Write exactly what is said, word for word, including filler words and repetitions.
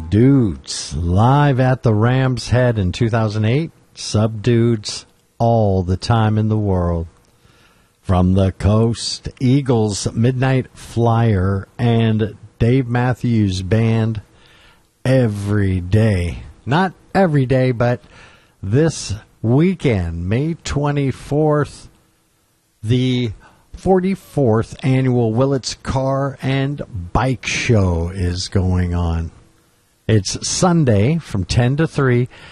Subdudes, live at the Ram's Head in two thousand eight. Subdudes, all the time in the world. From the coast, Eagles, Midnight Flyer, and Dave Matthews Band, Every Day. Not every day, but this weekend, May twenty-fourth, the forty-fourth annual Willits Car and Bike Show is going on. It's Sunday from ten to three